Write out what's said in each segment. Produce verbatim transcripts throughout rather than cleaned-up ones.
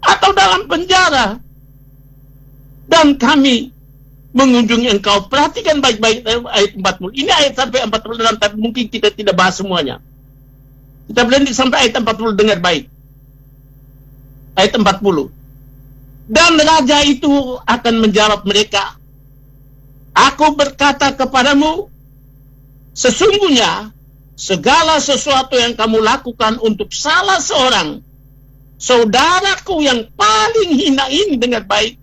atau dalam penjara, dan kami mengunjungi engkau. Perhatikan baik-baik ayat empat puluh. Ini ayat sampai empat puluh enam, tapi mungkin kita tidak bahas semuanya. Kita berhenti sampai ayat empat puluh, dengar baik. Ayat empat puluh. Dan raja itu akan menjawab mereka, aku berkata kepadamu, sesungguhnya segala sesuatu yang kamu lakukan untuk salah seorang saudaraku yang paling hina ini, dengar baik,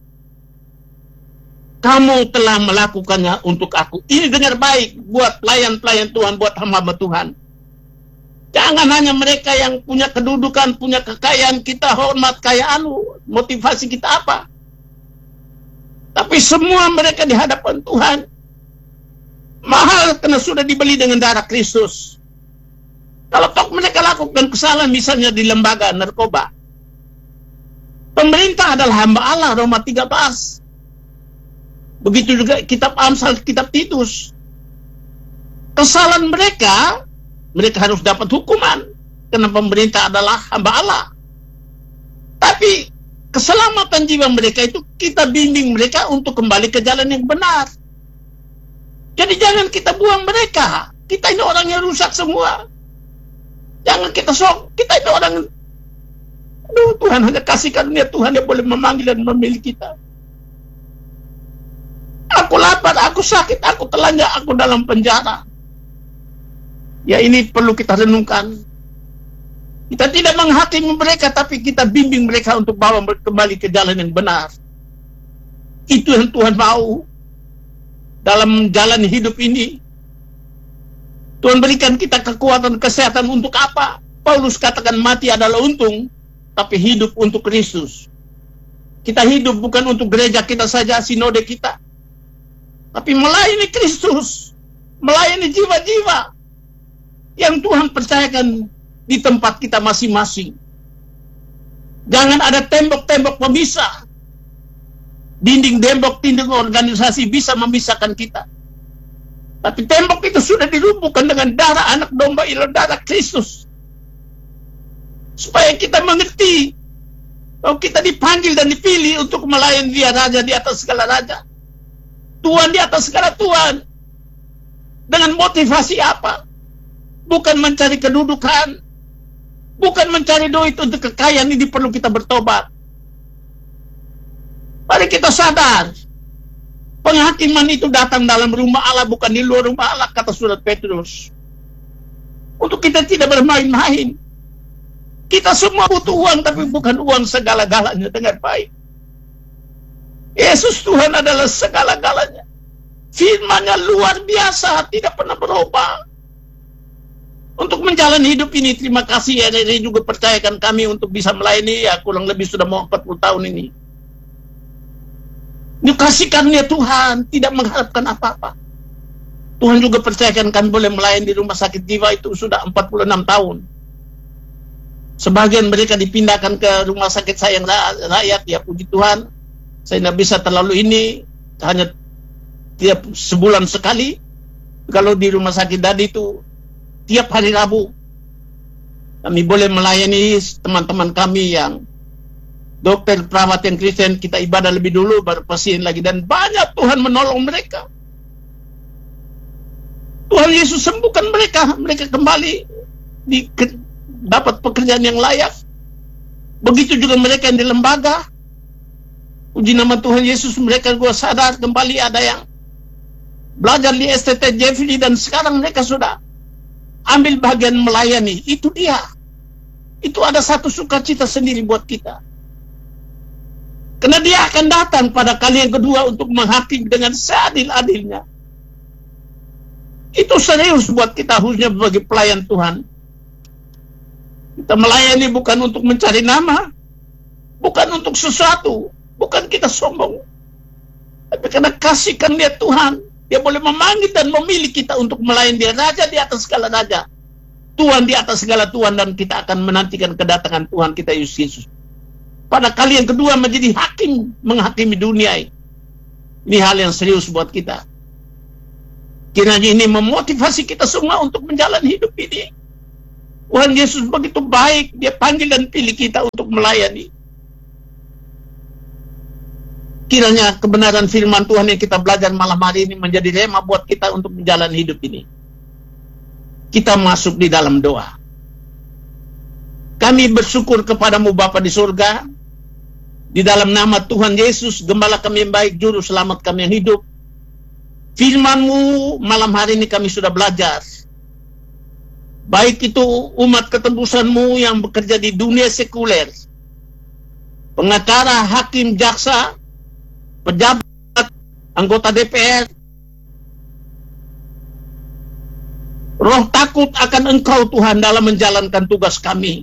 kamu telah melakukannya untuk aku. Ini dengar baik, buat pelayan-pelayan Tuhan, buat hamba Tuhan. Jangan hanya mereka yang punya kedudukan, punya kekayaan, kita hormat kaya anu, motivasi kita apa. Tapi semua mereka di hadapan Tuhan mahal karena sudah dibeli dengan darah Kristus. Kalau toh mereka lakukan kesalahan misalnya di lembaga narkoba, pemerintah adalah hamba Allah, Roma tiga belas. Begitu juga kitab Amsal, kitab Titus. Kesalahan mereka, mereka harus dapat hukuman karena pemerintah adalah hamba Allah. Tapi keselamatan jiwa mereka itu kita bimbing mereka untuk kembali ke jalan yang benar. Jadi jangan kita buang mereka. Kita ini orang yang rusak semua. Jangan kita sok, kita ini orang, aduh, Tuhan hanya kasih karunia Tuhan yang boleh memanggil dan memilih kita. Aku lapar, aku sakit, aku telanjang, aku dalam penjara. Ya, ini perlu kita renungkan. Kita tidak menghakimi mereka, tapi kita bimbing mereka untuk bawa kembali ke jalan yang benar. Itu yang Tuhan mau dalam jalan hidup ini. Tuhan berikan kita kekuatan, kesehatan untuk apa? Paulus katakan mati adalah untung, tapi hidup untuk Kristus. Kita hidup bukan untuk gereja kita saja, sinode kita, tapi melayani Kristus, melayani jiwa-jiwa yang Tuhan percayakan di tempat kita masing-masing. Jangan ada tembok-tembok pemisah. Dinding tembok, dinding organisasi bisa memisahkan kita. Tapi tembok itu sudah dilumpuhkan dengan darah anak domba, ialah darah Kristus. Supaya kita mengerti bahwa kita dipanggil dan dipilih untuk melayani Dia, Raja di atas segala raja, Tuhan di atas segala Tuhan. Dengan motivasi apa? Bukan mencari kedudukan, bukan mencari duit untuk kekayaan. Ini perlu kita bertobat. Mari kita sadar, penghakiman itu datang dalam rumah Allah, bukan di luar rumah Allah, kata surat Petrus. Untuk kita tidak bermain-main. Kita semua butuh uang, tapi bukan uang segala-galanya. Dengar baik, Yesus Tuhan adalah segala-galanya. Firman-Nya luar biasa, tidak pernah berubah. Untuk menjalani hidup ini, terima kasih ya, Rere juga percayakan kami untuk bisa melayani, ya kurang lebih sudah mau empat puluh tahun ini. Ini kasih karunia Tuhan, tidak mengharapkan apa-apa. Tuhan juga percayakan kami boleh melayani di rumah sakit jiwa itu sudah empat puluh enam tahun. Sebagian mereka dipindahkan ke rumah sakit sayang rakyat, ya puji Tuhan. Saya tidak bisa terlalu ini, hanya tiap sebulan sekali. Kalau di rumah sakit Dadi itu tiap hari Rabu kami boleh melayani teman-teman kami yang dokter, perawat yang Kristen. Kita ibadah lebih dulu, baru pasien lagi, dan banyak Tuhan menolong mereka. Tuhan Yesus sembuhkan mereka, mereka kembali di, ke, dapat pekerjaan yang layak. Begitu juga mereka yang di lembaga. Puji nama Tuhan Yesus, mereka gua sadar kembali ada yang belajar di S T T Jeffrey, dan sekarang mereka sudah ambil bagian melayani. Itu dia. Itu ada satu sukacita sendiri buat kita. Karena Dia akan datang pada kali yang kedua untuk menghakimi dengan seadil-adilnya. Itu serius buat kita, khususnya sebagai pelayan Tuhan. Kita melayani bukan untuk mencari nama, bukan untuk sesuatu, bukan kita sombong, tapi karena kasih karunia Tuhan. Dia boleh memanggil dan memilih kita untuk melayani Dia, Raja di atas segala raja, Tuhan di atas segala Tuhan, dan kita akan menantikan kedatangan Tuhan kita Yesus Kristus pada kali yang kedua menjadi hakim, menghakimi dunia ini. Ini hal yang serius buat kita. Kiranya ini memotivasi kita semua untuk menjalani hidup ini. Tuhan Yesus begitu baik, Dia panggil dan pilih kita untuk melayani. Kiranya kebenaran firman Tuhan yang kita belajar malam hari ini menjadi rema buat kita untuk menjalani hidup ini. Kita masuk di dalam doa. Kami bersyukur kepadamu Bapa di surga. Di dalam nama Tuhan Yesus, Gembala kami yang baik, Juru Selamat kami yang hidup. Firman-Mu malam hari ini kami sudah belajar. Baik itu umat ketebusan-Mu yang bekerja di dunia sekuler, pengacara, hakim, jaksa, pejabat, anggota D P R. Roh takut akan Engkau Tuhan dalam menjalankan tugas kami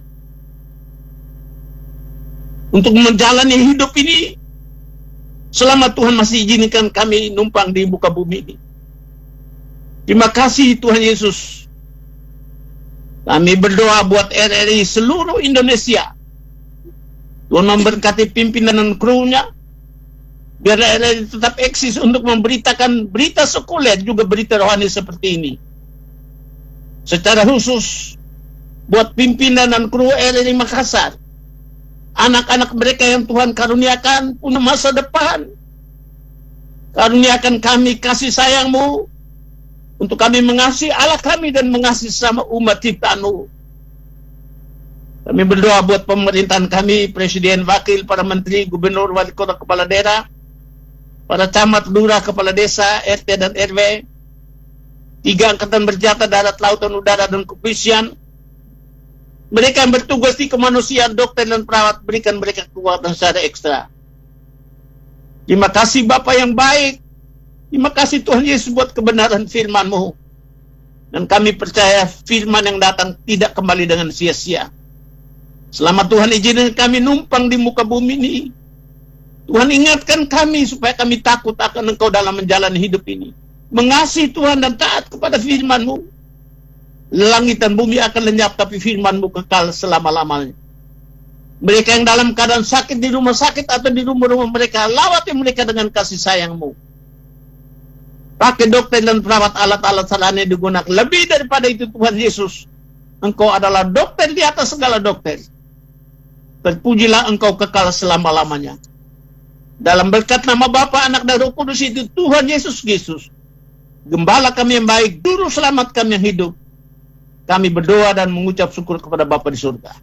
untuk menjalani hidup ini selama Tuhan masih izinkan kami numpang di muka bumi ini. Terima kasih Tuhan Yesus. Kami berdoa buat R R I seluruh Indonesia. Tuhan memberkati pimpinan dan krunya, biar R R I tetap eksis untuk memberitakan berita sekuler juga berita rohani seperti ini. Secara khusus buat pimpinan dan kru R R I Makassar, anak-anak mereka yang Tuhan karuniakan punya masa depan. Karuniakan kami kasih sayang-Mu untuk kami mengasihi Allah kami dan mengasihi sama umat ciptaan-Mu. Kami berdoa buat pemerintahan kami, presiden, wakil, para menteri, gubernur, wali kota, kepala daerah, para camat, lurah, kepala desa, R T dan R W, tiga angkatan bersenjata, darat, lautan, udara, dan kepolisian. Mereka yang bertugas di kemanusiaan, dokter dan perawat, berikan mereka kekuatan secara ekstra. Terima kasih Bapa yang baik. Terima kasih Tuhan Yesus buat kebenaran firman-Mu. Dan kami percaya firman yang datang tidak kembali dengan sia-sia. Selama Tuhan izinkan kami numpang di muka bumi ini, Tuhan ingatkan kami supaya kami takut akan Engkau dalam menjalani hidup ini. Mengasihi Tuhan dan taat kepada firman-Mu. Langit dan bumi akan lenyap, tapi firman-Mu kekal selama-lamanya. Mereka yang dalam keadaan sakit di rumah sakit atau di rumah-rumah mereka, lawati mereka dengan kasih sayang-Mu. Pakai dokter dan perawat, alat-alat salahnya digunakan. Lebih daripada itu Tuhan Yesus, Engkau adalah dokter di atas segala dokter. Terpujilah Engkau kekal selama-lamanya. Dalam berkat nama Bapa, Anak dan Roh Kudus itu, Tuhan Yesus Kristus, Gembala kami yang baik, Juru Selamat kami yang hidup, kami berdoa dan mengucap syukur kepada Bapa di surga.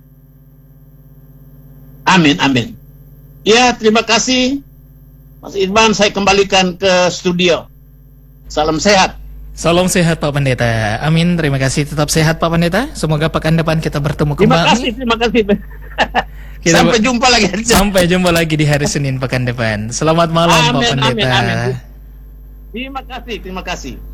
Amin, amin. Ya, terima kasih Mas Irman, saya kembalikan ke studio. Salam sehat. Salam sehat Pak Pendeta. Amin. Terima kasih. Tetap sehat Pak Pendeta. Semoga pekan depan kita bertemu kembali. Terima kasih. Terima kasih. Kita sampai jumpa lagi. Sampai jumpa lagi di hari Senin pekan depan. Selamat malam amin, Pak Pendeta. Amin, amin. Terima kasih. Terima kasih.